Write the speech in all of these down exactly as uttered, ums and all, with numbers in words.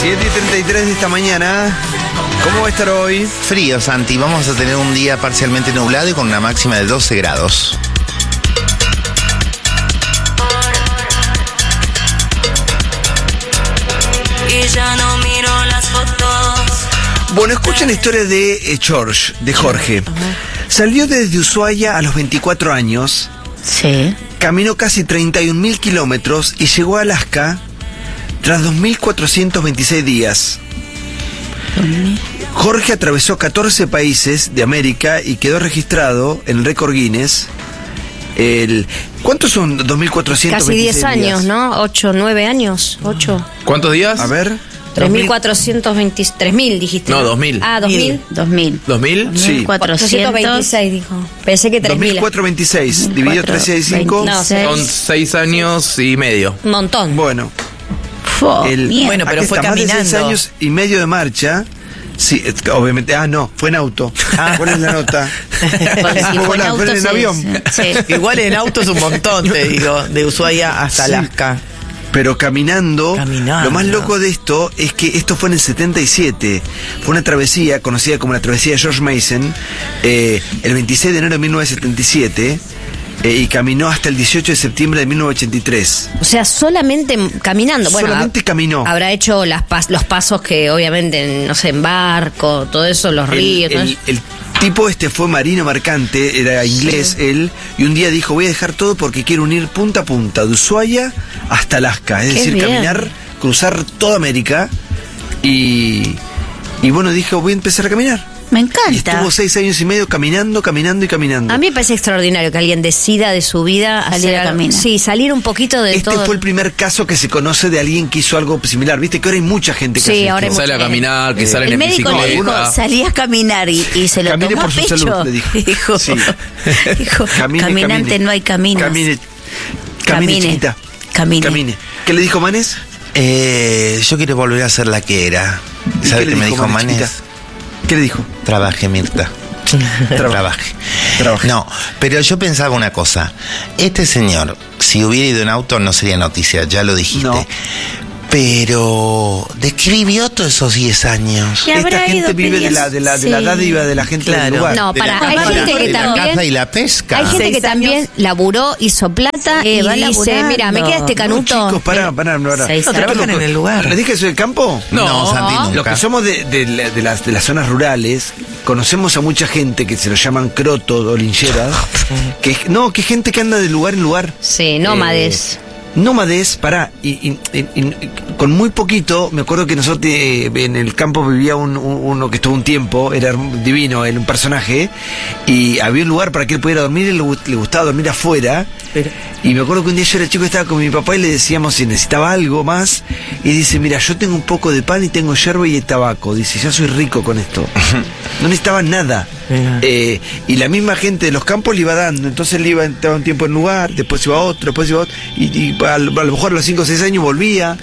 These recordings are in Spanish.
siete y treinta y tres de esta mañana. ¿Cómo va a estar hoy? Frío, Santi. Vamos a tener un día parcialmente nublado y con una máxima de doce grados. Y ya no miro las fotos. Bueno, escuchen la historia de eh, George, de Jorge. Salió desde Ushuaia a los veinticuatro años. Sí. Caminó casi treinta y un mil kilómetros y llegó a Alaska tras dos mil cuatrocientos veintiséis días. Jorge atravesó catorce países de América y quedó registrado en el récord Guinness. El, ¿Cuántos son dos mil cuatrocientos veintiséis Casi diez años, días? ¿no? ocho, nueve años. ocho. ¿Cuántos días? A ver. tres mil cuatrocientos veinte. tres mil dijiste. No, dos mil. Ah, dos mil. dos mil. ¿dos mil? Sí. cuatrocientos veintiséis dijo. Pensé que tres mil. dos mil cuatrocientos veintiséis dividido entre seis y cinco. No, Son seis años y medio. Un montón. Bueno, Fo, el, mierda. Bueno, pero aquí fue está, más de seis caminando. años y medio de marcha. Sí, es que obviamente. Ah, no, fue en auto. ¿Cuál es la nota? Porque si ¿Cómo fue en la- auto, fue en sí, avión? sí. Igual en auto es un montón, te digo, de Ushuaia hasta Sí. Alaska. Pero caminando, Caminando. lo más loco de esto es que esto fue en el setenta y siete. Fue una travesía conocida como la travesía de George Mason, eh, el veintiséis de enero de mil novecientos setenta y siete, eh, y caminó hasta el dieciocho de septiembre de mil novecientos ochenta y tres. O sea, solamente caminando. Bueno, Solamente ha- caminó. Habrá hecho las pas- los pasos que obviamente, no sé, en barco, todo eso, los El, ríos. todo el- eso. el tipo este fue marino mercante, era inglés él, y un día dijo, voy a dejar todo porque quiero unir punta a punta, de Ushuaia hasta Alaska. Es Qué decir, bien. caminar, cruzar toda América, y, y bueno, dijo, voy a empezar a caminar. Me Y encanta. estuvo seis años y medio caminando, caminando y caminando. A mí me parece extraordinario que alguien decida de su vida Salir hacer a algo- caminar. Sí, salir un poquito de Este todo. fue el primer caso que se conoce de alguien que hizo algo similar. Viste que ahora hay mucha gente que Sí, hace ahora esto. hay Sale a mucha- caminar, que Eh, salen El en médico le dijo, bicicleta. salí a caminar y, y se lo Camine tomó por a su pecho. salud, le dijo. Dijo, Sí. dijo, Camine, caminante camine. no hay caminos. Camine, camine, Camine. chiquita. Camine. Camine. ¿Qué le dijo Manes? Eh, yo quiero volver a ser la que era. ¿Y ¿Sabe qué qué le me dijo dijo Manes, Manes? chiquita? ¿Qué le dijo? Trabaje, Mirta. Trabaje. Trabaje. No, pero yo pensaba una cosa. Este señor, si hubiera ido en auto, no sería noticia, ya lo dijiste. No. Pero describió todos esos diez años. Y habrá Esta gente ido vive de la, de la, de la sí. dádiva de la gente del Claro. lugar. No, De para, la hay caza, gente que de la caza y también... la pesca. Hay gente Seis que también años. laburó, hizo plata Eh, y va dice, laburando. mira, me queda este No, canuto. chicos, pará, pará, pará. Seis No, trabajan en el lugar. ¿Les dije que soy del campo? No. No, Santi, nunca. Los que somos de, de la- de las, de las zonas rurales, conocemos a mucha gente que se lo llaman crotos o lincheras, que es- no, que es gente que anda de lugar en lugar. Sí, nómades. Eh, nómades, pará, y, y- y- y- con muy poquito, me acuerdo que nosotros eh, en el campo vivía un, un- uno que estuvo un tiempo, era divino, era un personaje, y había un lugar para que él pudiera dormir, y le, gu- le gustaba dormir afuera, Pero- y me acuerdo que un día yo era chico, estaba con mi papá y le decíamos si necesitaba algo más, y dice, mira, yo tengo un poco de pan y tengo yerba y tabaco, dice, ya soy rico con esto. No necesitaba nada. Mira. Eh, y la misma gente de los campos le iba dando, entonces él iba, estaba un tiempo en un lugar, después iba a otro, después iba a otro, y, y a, lo a lo mejor a los cinco o seis años volvía,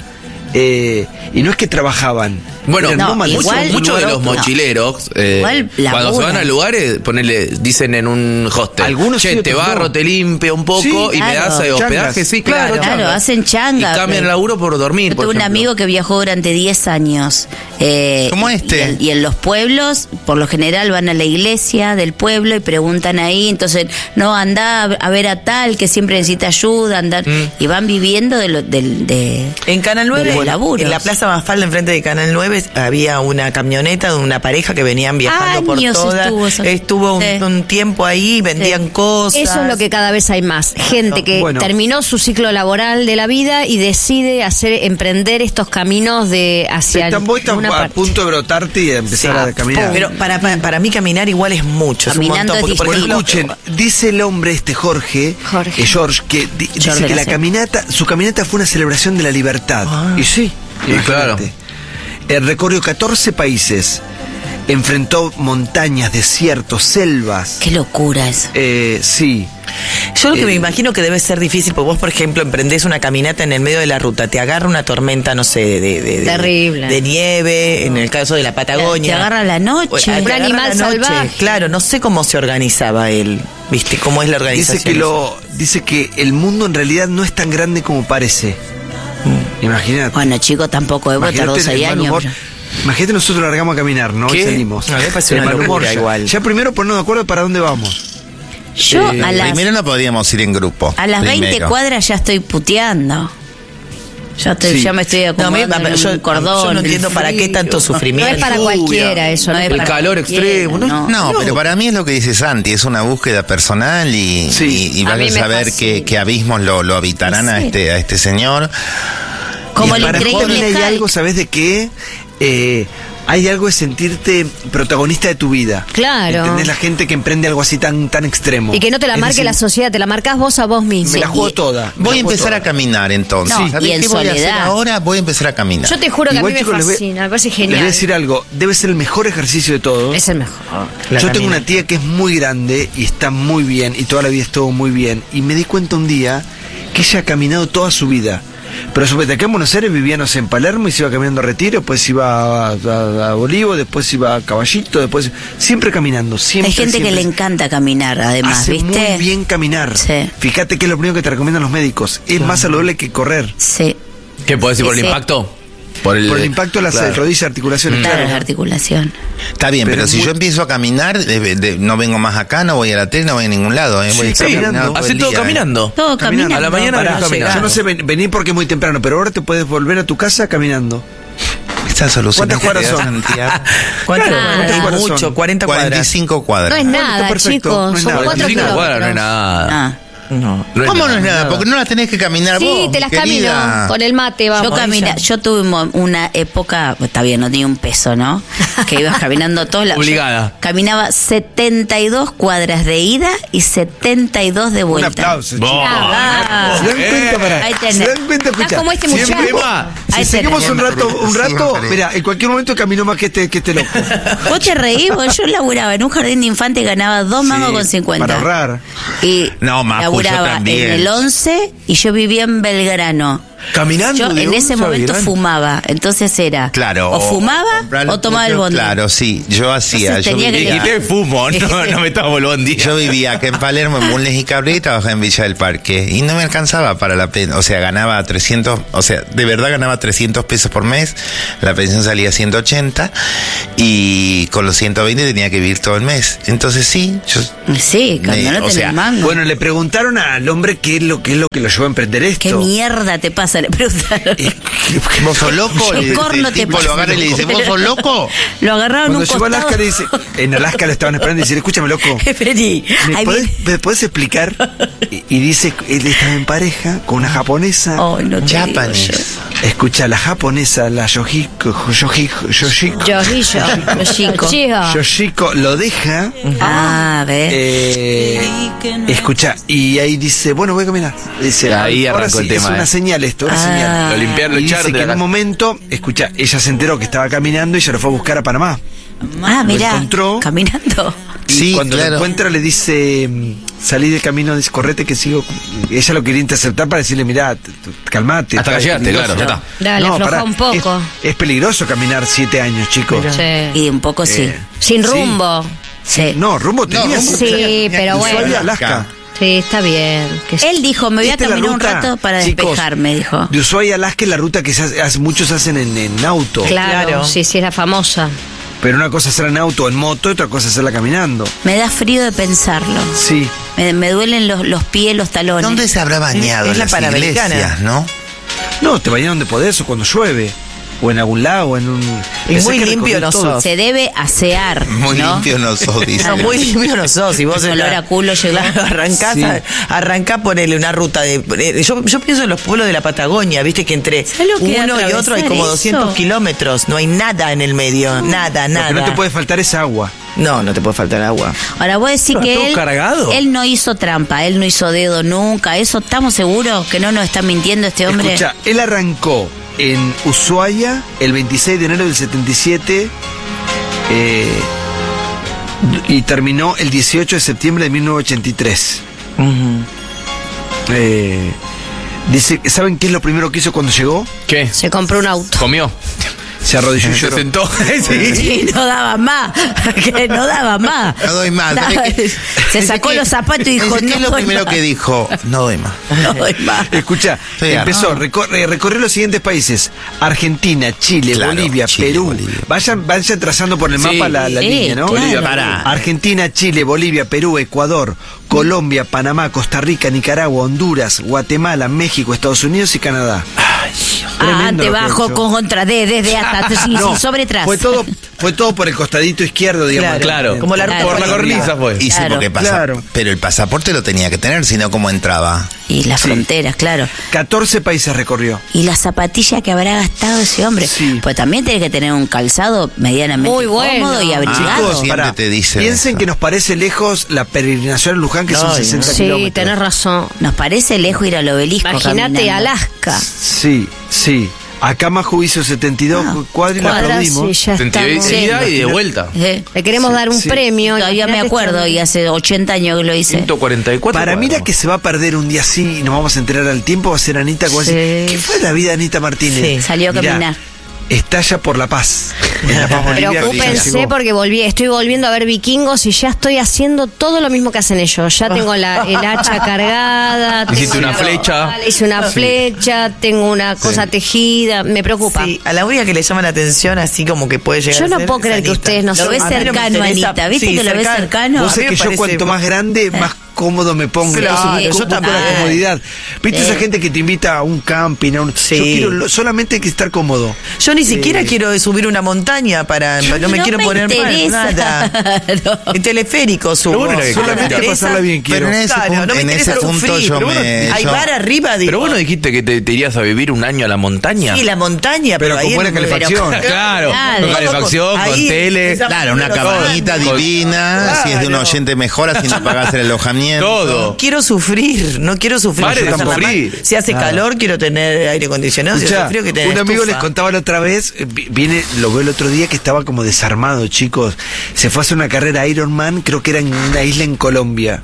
eh, y no es que trabajaban. Bueno, eran no, nómadas. muchos igual- muchos de los no. mochileros, eh, Igual cuando se van laburan. a lugares, ponele, dicen en un hostel, Algunos che, sí, te otros barro, no. te limpio un poco Sí, y me claro. das eh, hospedaje, Changas. sí, claro, Claro, changas. hacen changa. Y cambian el laburo por dormir, Yo por tuve un ejemplo. amigo que viajó durante diez años. eh, ¿Cómo este? Y en, y en los pueblos, por lo general, van a la iglesia del pueblo y preguntan ahí. Entonces, no, anda a ver a tal que siempre necesita ayuda. Andar, Mm. Y van viviendo de, lo, del- de, En Canal de nueve, los laburos. en la Plaza Mafalda, enfrente de Canal nueve, había una camioneta de una pareja que venían viajando por Años toda. estuvo eso. Estuvo un, Sí. un tiempo ahí, vendían Sí. cosas. Eso es lo que cada vez hay más. Gente que Bueno. terminó su ciclo laboral de la vida y decide hacer emprender estos caminos de hacia Están vos estás una a parte. punto de brotarte y de empezar a caminar. Pero para, para, para mí caminar igual es mucho, es un Caminando montón. es Porque, por Bueno, ejemplo, escuchen, dice el hombre este Jorge, Jorge. eh, George, que di- George dice de que la la C. caminata, su caminata fue una celebración de la libertad. Ah. Y sí, Y claro. imagínate. Él recorrió catorce países, enfrentó montañas, desiertos, selvas. Qué locura eso. Eh, sí. yo lo que Eh, me imagino que debe ser difícil, porque vos, por ejemplo, emprendés una caminata en el medio de la ruta, te agarra una tormenta, no sé, de, de, de- Terrible. de nieve, en el caso de la Patagonia. Te agarra la noche. O- te Un agarra animal la noche. salvaje. Claro, no sé cómo se organizaba él, ¿viste? ¿Cómo es la organización? Dice que lo, dice que el mundo en realidad no es tan grande como parece. Imagínate. Bueno, chicos, tampoco, Evo tardó Imagínate el seis mal años. humor. Imagínate, nosotros largamos a caminar, ¿no? ¿Qué? Y salimos. A mí me parece El una mal humor locura ya. igual. Ya primero ponernos de acuerdo para dónde vamos. Yo Eh, a las, Primero no podíamos ir en grupo. a las veinte primero. cuadras ya estoy puteando. Ya, estoy, Sí. ya me estoy No, a mí- acomodando en yo, un cordón. yo no el entiendo para qué frío. tanto No sufrimiento. es para cualquiera eso, no es El para calor cualquiera. extremo, ¿no? No, pero para mí es lo que dice Santi, es una búsqueda personal y, Sí. y, y A vaya mí a me saber fascina. qué, qué abismos lo, lo habitarán a Sí. este, a este señor. Como Y el para increíble joven hay Hulk. algo, ¿sabes de qué? Eh, hay algo de sentirte protagonista de tu vida. Claro. ¿Entendés? La gente que emprende algo así tan, tan extremo. Y que no te la Es marque decir, la sociedad, te la marcas vos a vos mismo. Me la juego Y- toda. me Voy a la juego empezar toda. a caminar entonces. No, ¿Sabés y en qué voy a hacer soledad. ahora? Voy a empezar a caminar. Yo te juro que Igual, a mí chicos, me les voy- fascina, me parece Les voy a genial. decir algo. Debe ser el mejor ejercicio de todos. Es el mejor. La Yo tengo camina. una tía que es muy grande y está muy bien y toda la vida estuvo muy bien. Y me di cuenta un día que ella ha caminado toda su vida. Pero suponete, acá en Buenos Aires vivía, no sé, en Palermo y se iba caminando a Retiro, después iba a, a, a Olivo, después iba a Caballito, después... Siempre caminando, siempre. Hay gente que siempre. le encanta caminar, además, Hace ¿viste? muy bien caminar. Sí. Fíjate que es lo primero que te recomiendan los médicos. Es más saludable que correr. Sí, ¿Qué podés decir Sí, por el sí. impacto? Por el, Por el impacto de las Claro. rodillas, articulaciones, claro, claro. la articulación. Está bien, Pero pero, es si muy- yo empiezo a caminar, de- de- no vengo más acá, no voy a la tele, no voy a ningún lado. ¿eh? Voy a Sí, estar caminando. caminando todo Hacé el todo día, ¿eh? caminando. Todo caminando. A la mañana Pará, venís caminando. yo no sé, ven- vení porque es muy temprano, pero ahora te puedes volver a tu casa caminando. Esta solución ¿Cuántas cuadras son? Santiago. ¿Cuánto? Claro, Es ¿cuántas cuadras mucho, son? cuarenta cuadras. cuarenta y cinco cuadras. No es Bueno, nada, está perfecto, chicos. no es Son nada. cuatro Cinco kilómetros. cuadras no es nada. Ah. No. No es ¿Cómo no nada. es nada? Porque no la tenés que caminar Sí, vos. te las mi querida. camino con el mate, vamos. Yo camina, yo tuve mo- una época, pues, está bien, no tenía un peso, ¿no? Que ibas caminando todos lados. Obligada. Yo caminaba setenta y dos cuadras de ida y setenta y dos de Un vuelta. aplauso, Vos. chicos. Ah, ¿Se dan cuenta? Pará? Ahí tenés. ¿Se dan cuenta? Estás Escucha. como este Siempre muchacho. más. Si Ahí seguimos tenés. un rato, un rato, Siempre. mira, en cualquier momento caminó más que este, que este loco. Vos te reís, vos, yo laburaba en un jardín de infantes y ganaba dos mangos Sí, con cincuenta. para ahorrar. Y No, Majo, yo laburaba también. en el once y yo vivía en Belgrano. Caminando. Yo de en ese Once a momento Belgrano. fumaba, entonces era Claro. o fumaba comprar o tomaba el pollo, bondi. Claro, sí. Yo hacía. Entonces Yo tenía que vivía, elegir. Y te fumo, no, no me tomo el bondi. yo vivía acá en Palermo, en Bulnes y Cabrera, y trabajaba en Villa del Parque. Y no me alcanzaba para la pensión. O sea, ganaba trescientos, o sea, de verdad ganaba trescientos pesos por mes. La pensión salía ciento ochenta. Y con los ciento veinte tenía que vivir todo el mes. Entonces sí, yo. Sí, cuando Me- no o tenés sea, mango. Bueno, le preguntaron al hombre qué es lo, qué es lo que lo llevó a emprender esto. ¿Qué mierda te pasa? Le preguntaron. ¿Vos sos loco? ¿Qué El- corno el te tipo pasa? lo agarra y le dice, ¿vos sos loco? Lo agarraron Cuando un llegó a costado. Alaska, le dice, en Alaska lo estaban esperando y dice, escúchame, loco. Vení, ¿Me ahí podés, viene. me podés explicar? Y, y dice, él estaba en pareja con una japonesa. Ay, no te digo yo. Japanese. Escucha, la japonesa, la Yoshiko, Yoshiko, Yoshiko, Yoshillo. Yoshiko. Chico. Yoshiko lo deja. Ah, a ver. Eh, escucha, y ahí dice, bueno, voy a caminar. Dice, Ahí ahora arrancó sí, el tema, Es una eh. señal esto, una Ah. señal. Lo limpiaron, lo Y echaron dice de que la en un casa. momento, escucha, ella se enteró que estaba caminando y ella lo fue a buscar a Panamá. Ah, mira, encontró. caminando. Y Sí, cuando claro. lo encuentra le dice, mm, salí del camino, dice, correte que sigo. Ella lo quería interceptar para decirle, mirá, t- t- calmate. Hasta que está llegaste, peligroso". claro, ya está. Dale, aflojá pará, un poco. Es, es peligroso caminar siete años, chicos. Sí. Y un poco sí. Eh, Sin sí. rumbo. Sí. No, rumbo tenía. rumbo Sí, tenía- pero tenía- bueno. Ushuaia, Alaska. Sí, está bien. Que sí. Él dijo, me voy a Esta es la caminar un ruta, rato para chicos, despejarme, dijo. De Ushuaia a Alaska es la ruta que se hace- hace- muchos hacen en, en auto. Claro, Claro. sí, sí, es la famosa. Pero una cosa es hacerla en auto o en moto y otra cosa es hacerla caminando. Me da frío de pensarlo. Sí. Me, me duelen los, los pies, los talones. ¿Dónde se habrá bañado? Es En la las Panamericana. iglesias, ¿no? No, te bañas donde podés o cuando llueve. O en algún lago, o en un... Y Pensé muy que limpio recorrí no todo. sos. Se debe asear. Muy ¿no? limpio no sos, dice. No, muy limpio no sos. Y vos Con en la- olor a culo llegás. Claro, arrancás, Sí. a- arrancá, ponele una ruta de. eh, Yo, yo pienso en los pueblos de la Patagonia, viste que entre ¿Sabés lo que uno y atravesar otro hay como eso? doscientos kilómetros. No hay nada en el medio. Nada, Lo nada. que no te puede faltar es agua. No, no te puede faltar agua. Ahora voy a decir Pero que todo él, cargado. él no hizo trampa, él no hizo dedo nunca. Eso estamos seguros que no nos está mintiendo este hombre. Escucha, él arrancó en Ushuaia el veintiséis de enero del setenta y siete eh, y terminó el dieciocho de septiembre de mil novecientos ochenta y tres. Eh, dice, ¿saben qué es lo primero que hizo cuando llegó? ¿Qué? Se compró un auto. ¿Comió? Se arrodilló y Se lloró. sentó. Sí. Sí, no daba más, que no daba más. No doy más. ¿Sabés qué? Se sacó ¿Qué? los zapatos y dijo, ¿Qué no es lo doy primero más. que dijo? No doy más. No doy más. Escucha, Sí, empezó, no. recorre- recorrió los siguientes países: Argentina, Chile, Claro, Bolivia, Chile, Perú. Bolivia. Vayan, vayan trazando por el Sí. mapa la, la Sí, línea, ¿no? claro. Bolivia, para. Argentina, Chile, Bolivia, Perú, Ecuador, Colombia, Panamá, Costa Rica, Nicaragua, Honduras, Guatemala, México, Estados Unidos y Canadá. Ah, Tremendo ante, lo que bajo, hizo. con contra, de, desde, hasta, sí, No, sí, sobre, tras. Fue todo, fue todo por el costadito izquierdo, digamos. Claro. Como la Claro. Por la cornisa fue. Y sí, Claro. porque pasa, Claro. pero el pasaporte lo tenía que tener, si no, ¿cómo entraba? Y las Sí. fronteras, claro. catorce países recorrió. Y la zapatilla que habrá gastado ese hombre. Sí. Pues también tiene que tener un calzado medianamente Muy bueno. cómodo y abrigado. Chicos, siempre Pará, te dicen piensen eso. que nos parece lejos la peregrinación a Luján, que son No, sesenta Sí, kilómetros. tenés razón. Nos parece lejos ir al obelisco. Imagínate caminando. Alaska. Sí, sí. Acá Maju hizo setenta y dos Ah, cuadras y la Cuadras, aplaudimos. sí, ya Sentí de estamos. ida y de vuelta. Eh, Le queremos dar un sí. premio. Todavía me Imagínate acuerdo esta- y hace ochenta años que lo hice. ciento cuarenta y cuatro. Para mí la cuadros. que se va a perder un día así y nos vamos a enterar al tiempo va a ser Anita. que va a decir, Sí. ¿qué fue la vida de Anita Martínez? Sí. Salió a Mirá, caminar. Estalla por la paz. En la paz Bolivia, Preocúpense llegó. porque volví, estoy volviendo a ver vikingos y ya estoy haciendo todo lo mismo que hacen ellos. Ya tengo la, el hacha cargada. Hiciste tengo una flecha. Hice una flecha, tengo una cosa tejida. Me preocupa. Sí, a la única que le llama la atención, así como que puede llegar Yo a no ser, puedo es creer que Anita. ustedes no Lo se- Lo ves a mí no me cercano, interesa- Anita. ¿Viste sí, que lo ves cercano? Vos A mí sabés me que yo parece- cuanto más grande, más cómodo me pongo. Claro, Entonces, yo busco también. la comodidad. ¿Viste Sí. esa gente que te invita a un camping? A un... Sí. Yo quiero lo- solamente hay que estar cómodo. Yo ni siquiera quiero subir una montaña para. No me No quiero me poner mal, interesa. nada. No. El teleférico subo. Pero bueno, que- Solamente ¿Me interesa? pasarla bien quiero. Pero en ese Claro, punto, no me en interesa ese punto sufrir, yo pero bueno, me... hay yo- bar arriba, digo. Pero vos no dijiste que te, te irías a vivir un año a la montaña. Sí, la montaña, Pero pero, con ahí buena en- calefacción. pero- Claro, Claro. con calefacción, Ahí, con tele. esa- Claro, una Pero cabañita con- divina, si es de un Claro. oyente mejor, así no pagás el alojamiento. Todo. No quiero sufrir, no quiero sufrir. Pare de Yo tampoco. sufrir. Si hace calor, quiero tener aire acondicionado. Si Escuchá, hace frío, que tener un amigo estufa. les contaba la otra vez, eh, vi- viene, lo veo el otro día que estaba como desarmado, chicos. Se fue a hacer una carrera Ironman, creo que era en una isla en Colombia.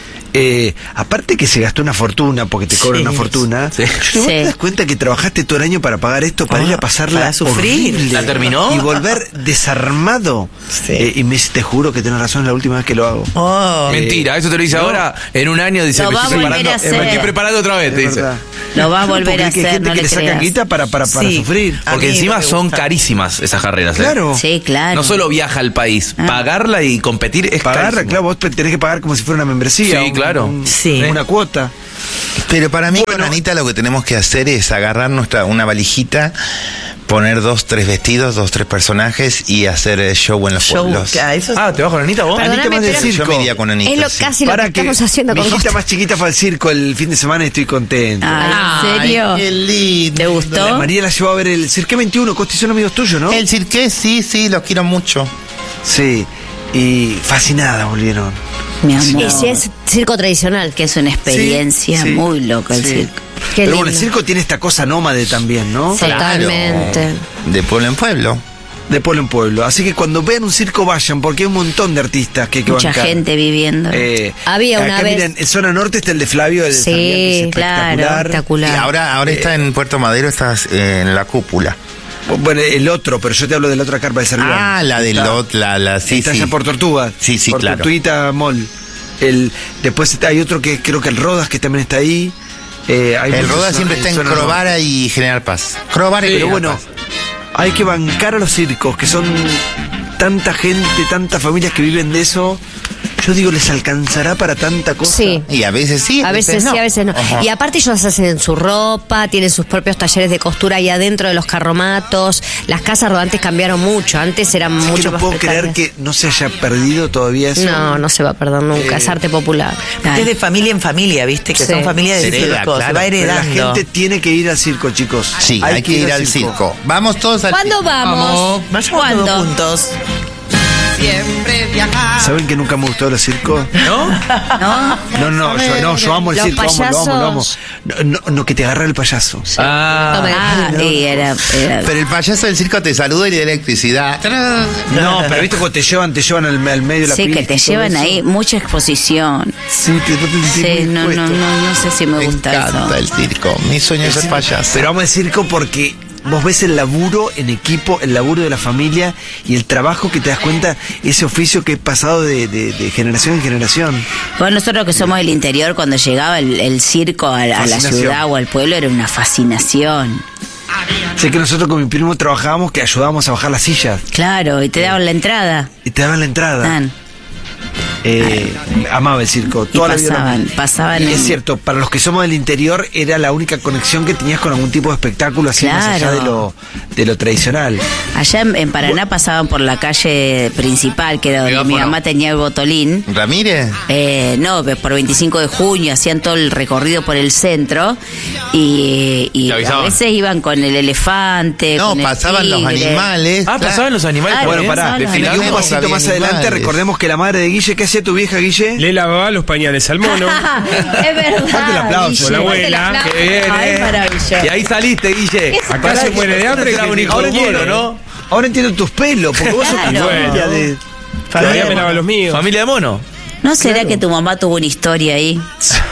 Eh, aparte que se gastó una fortuna, porque te cobran Sí, una fortuna. sí. Yo digo, ¿vos Sí. te das cuenta que trabajaste todo el año para pagar esto, para Ah, ir a pasarla para sufrir. horrible? ¿La terminó? Y volver desarmado. Sí. Eh, y me dice, te juro que tenés razón, es la última vez que lo hago. Oh. Mentira, eso te lo dice no. ahora. En un año dice, Lo me va estoy, a volver preparando, a hacer. me estoy preparando otra vez, te Es dice. verdad. Lo va a Porque volver a hay gente hacer, no que le le sacan creas. guita para, para, para Sí. sufrir. A Porque mí encima no me son gusta. carísimas esas carreras. ¿eh? Claro. Sí, claro. No solo viaja al país, Ah. pagarla y competir es Pagar, carísimo. claro, vos tenés que pagar como si fuera una membresía. Sí, un- claro. un- Sí. Una cuota. Pero para mí, con Anita, lo que tenemos que hacer es agarrar nuestra una valijita, poner dos, tres vestidos, dos, tres personajes y hacer eh, show en los Show, pueblos. ah, eso Ah, ¿te vas con Anita vos? Perdóname, Anita más del pero- circo. Yo me iría con Anita. Es lo sí. casi lo que Para estamos haciendo mi con hijita Costa. más chiquita fue al circo el fin de semana y estoy contento. Ah, ¿en serio? Ay, qué lindo. ¿Te gustó? La María la llevó a ver el Cirque veintiuno, Costi, son amigos tuyos, ¿no? El cirque, sí, sí, los quiero mucho. Sí. Y fascinada volvieron. Mi amor. Y si es circo tradicional. Que es una experiencia Sí, sí, muy loca el sí. circo. Qué Pero bueno, el lindo. circo tiene esta cosa nómade también, ¿no? Sí. Totalmente. Claro, de pueblo en pueblo. De pueblo en pueblo. Así que cuando vean un circo vayan, porque hay un montón de artistas que hay que Mucha bancar. gente viviendo. Eh, Había una acá, vez- miren, en zona norte está el de Flavio, el de Sí, San Miguel, que es claro, espectacular. Y espectacular. ahora, ahora está en Puerto Madero, estás eh, en la cúpula. Bueno, el otro, pero yo te hablo de la otra carpa de Servián. Ah, la del Está- lot, la, la, sí, está sí. allá por Tortuga. Sí, sí, por claro. Tortuguita Mall. El, después está- hay otro que creo que el Rodas, que también está ahí. Eh, hay El muchos Roda en- siempre en está en zona norte. Crovara y General Paz. Crovara y Pero General bueno, Paz. hay que bancar a los circos, que son tanta gente, tantas familias que viven de eso. Yo digo, ¿les alcanzará para tanta cosa? Sí. Y a veces sí. A veces sí, a veces no. Ajá. Y aparte ellos hacen su ropa, tienen sus propios talleres de costura ahí adentro de los carromatos. Las casas rodantes cambiaron mucho. Antes eran Es que mucho no más puedo creer precarias. que no se haya perdido todavía eso. No, no se va a perder nunca. Eh, Es arte popular. Es de familia en familia, ¿viste? Que Sí. son familias de Se hereda, circos, se claro. va Pero la heredando. gente tiene que ir al circo, chicos. Sí, hay, que ir al circo. Vamos todos al ¿Cuándo circo. vamos? Vayamos ¿Cuándo? todos juntos. ¿Saben que nunca me gustó el circo? ¿No? ¿No? No, no, yo, no, yo amo el Los circo, amo, lo amo, lo amo. payasos. No, no, no, que te agarra el payaso. Ah, Tome. Ah, y era, era- Pero el payaso del circo te saluda y le da electricidad. No, pero viste cuando te llevan, te llevan al, al medio de la sí, que pista te y todo llevan eso. ahí, mucha exposición. Sí, te, te, te- Sí, muy no, no, expuesto. no, no sé si me Me gusta encanta eso. el circo. Mi sueño es ser payaso. Pero amo el circo porque vos ves el laburo en equipo, el laburo de la familia y el trabajo que te das cuenta, ese oficio que he pasado de, de, de generación en generación. Bueno, nosotros que somos del interior, cuando llegaba el, el circo a, a la Fascinación. ciudad o al pueblo, era una fascinación. Sé que nosotros con mi primo trabajábamos que ayudábamos a bajar las sillas Claro, y te daban la entrada. y te daban la entrada. Dan. Eh, amaba el circo. Y Toda la vida lo- pasaban, pasaban Y es en- cierto, para los que somos del interior era la única conexión que tenías con algún tipo de espectáculo así más allá Claro. de lo, de lo tradicional. Allá en, en Paraná pasaban por la calle principal, que era donde mi Megáfono. mamá tenía el botolín. ¿Ramírez? Eh, no, por veinticinco de junio hacían todo el recorrido por el centro y, y Te a avisaban. veces iban con el elefante. No, con el pasaban los tigre. animales. Ah, claro. pasaban los animales. Claro, Bueno, también. pará, pasaban los y un animales. pasito Había más adelante, animales. recordemos que la madre de Guille, ¿qué hacía tu vieja, Guille? Le lavaba los pañales al mono. Es verdad. Fuerte el aplauso. Guille. La abuela. Qué bien, Ay, eh. maravilloso. Y ahí saliste, Guille. Acá se muere de hambre. Era un que- hijo Ahora de mono, entiendo, ¿no? Ahora entiendo tus pelos, porque vos sos Claro. familia de... Todavía me lava los míos. Familia de mono. ¿No será que tu mamá tuvo una historia ahí?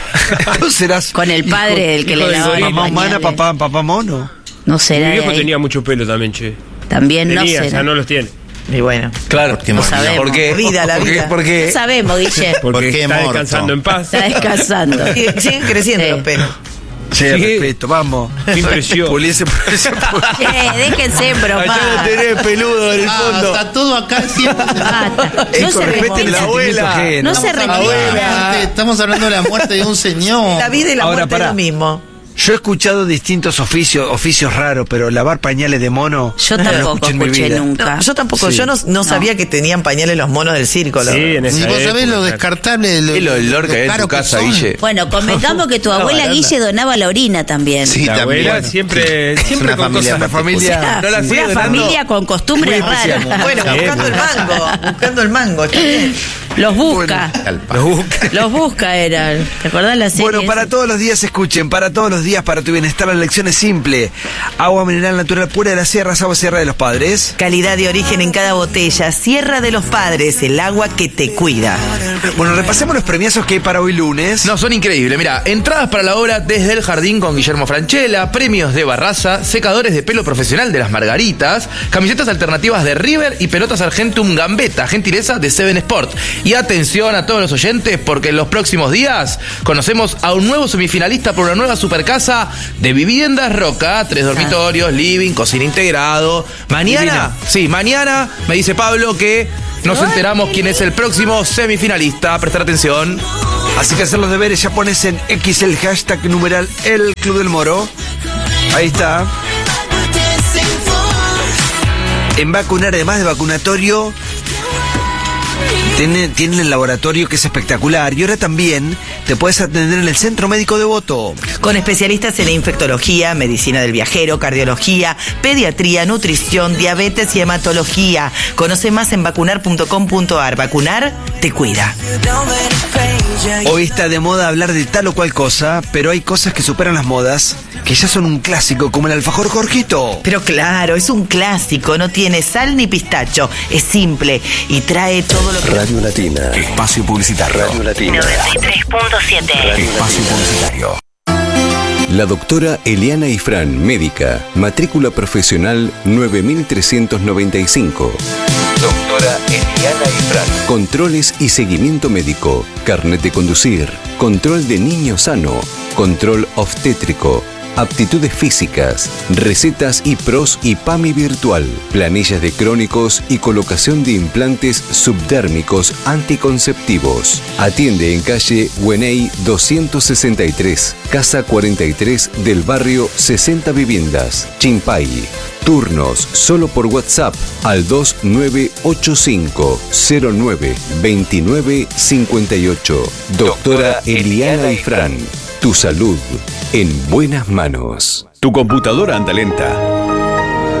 Vos serás Con el padre del que hijo le del lavaba los mamá humana, pañales. papá, papá mono. No será Mi viejo ahí. tenía mucho pelo también, che. También no Tenía, será. ya no los tiene. Y bueno, Claro. Porque No mordió. sabemos. ¿Por qué? La vida, la ¿Por qué? vida. Porque No sabemos, Guille. Porque ¿Por qué está morto? descansando en paz. Está descansando. siguen siguen creciendo Sí. los pelos. Sí, Sí. respeto, vamos. Qué impresión. Puliese, puliese, puliese. Che, déjense bromar. allá lo tenés peludo en el Ah, fondo. está todo acá siempre. Basta. Es No se con respeto remite. el la abuela. sentimiento No se ajeno. remite. Abuela, Estamos hablando de la muerte de un señor. La vida y la Ahora, muerte es pará. lo mismo. Yo he escuchado distintos oficios, oficios raros, pero lavar pañales de mono. Yo no lo tampoco en mi escuché vida. nunca. No, yo tampoco, Sí. yo no, no sabía que tenían pañales los monos del circo. lo- Sí, en esa Y vos sabés lo época. descartable. Lo, Es lo del olor que hay en caro tu casa, son. Guille. Bueno, convengamos que tu abuela barata. Guille donaba la orina también. Sí, La abuela también. siempre, Es siempre una con familia cosas. Una familia. O sea, No la sigue una donando. familia con costumbres Muy especial. raras. Bueno, Sí, buscando el mango, buscando el mango. está bien. Los busca. Los busca. Los busca eran. ¿Te acordás la serie? Bueno, para esa? todos los días escuchen, para todos los días, para tu bienestar, la lección es simple. Agua mineral natural pura de las sierras, agua sierra de los padres. Calidad de origen en cada botella. Sierra de los Padres, el agua que te cuida. Bueno, repasemos los premiazos que hay para hoy lunes. No, son increíbles. Mira, entradas para la obra Desde el Jardín con Guillermo Francella, premios de Barraza, secadores de pelo profesional de las Margaritas, camisetas alternativas de River y pelotas Argentum Gambetta, gentileza de Seven Sport. Y atención a todos los oyentes, porque en los próximos días conocemos a un nuevo semifinalista por una nueva supercasa de Viviendas Roca, tres dormitorios, living, cocina integrado. Mañana, Divina. sí, mañana me dice Pablo que nos enteramos quién es el próximo semifinalista. Prestar atención. Así que hacer los deberes, ya pones en X el hashtag numeral El Club del Moro. Ahí está. En vacunar, además de vacunatorio, tiene, tiene el laboratorio que es espectacular. Y ahora también te puedes atender en el Centro Médico Devoto. Con especialistas en infectología, medicina del viajero, cardiología, pediatría, nutrición, diabetes y hematología. Conoce más en vacunar punto com punto ar. Vacunar te cuida. Hoy está de moda hablar de tal o cual cosa, pero hay cosas que superan las modas, que ya son un clásico, como el alfajor Jorgito. Pero claro, es un clásico, no tiene sal ni pistacho, es simple y trae todo lo que... Radio Latina. Espacio Publicitario. Radio Latina. noventa y tres punto siete. Espacio Publicitario. La doctora Eliana Ifrán, médica, matrícula profesional nueve mil trescientos noventa y cinco. Doctora Eliana Ifrán. Controles y seguimiento médico, carnet de conducir, control de niño sano, control obstétrico, aptitudes físicas, recetas y pros y PAMI virtual, planillas de crónicos y colocación de implantes subdérmicos anticonceptivos. Atiende en calle Hueney doscientos sesenta y tres, casa cuarenta y tres del barrio sesenta Viviendas, Chimpay. Turnos solo por WhatsApp al dos nueve ocho cinco cero nueve dos nueve cinco ocho. Doctora Eliana Ifrán. Tu salud en buenas manos. Tu computadora anda lenta.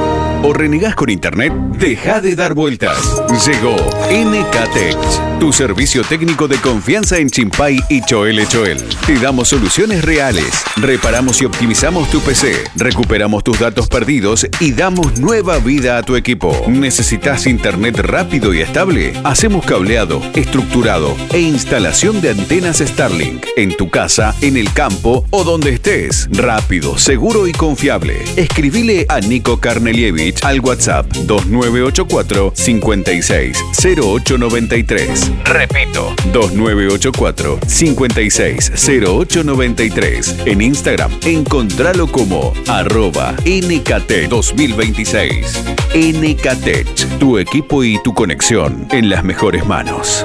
¿O renegás con internet? Deja de dar vueltas. Llegó N K Tech, tu servicio técnico de confianza en Chimpay y Choel Choel. Te damos soluciones reales. Reparamos y optimizamos tu P C. Recuperamos tus datos perdidos y damos nueva vida a tu equipo. ¿Necesitas internet rápido y estable? Hacemos cableado, estructurado e instalación de antenas Starlink en tu casa, en el campo o donde estés. Rápido, seguro y confiable. Escribile a Nico Karnelievich al WhatsApp dos nueve ocho cuatro, cinco seis cero ocho nueve tres. Repito, dos nueve ocho cuatro, cinco seis cero ocho nueve tres. En Instagram, encontralo como arroba N K T dos mil veintiséis. N K T, tu equipo y tu conexión en las mejores manos.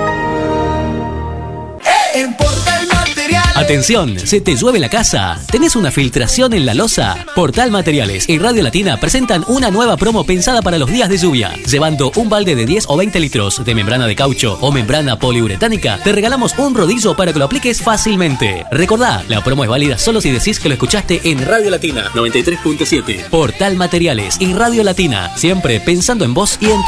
En Portal Materiales. Atención, ¿se te llueve la casa? ¿Tenés una filtración en la losa? Portal Materiales y Radio Latina presentan una nueva promo pensada para los días de lluvia. Llevando un balde de diez o veinte litros de membrana de caucho o membrana poliuretánica, te regalamos un rodillo para que lo apliques fácilmente. Recordá, la promo es válida solo si decís que lo escuchaste en Radio Latina noventa y tres punto siete. Portal Materiales y Radio Latina, siempre pensando en vos y en tu